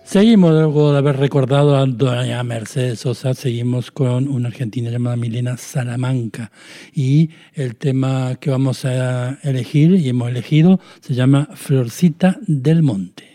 Seguimos, luego de haber recordado a doña Mercedes Sosa, seguimos con una argentina llamada Milena Salamanca. Y el tema que vamos a elegir, y hemos elegido, se llama Florcita del Monte.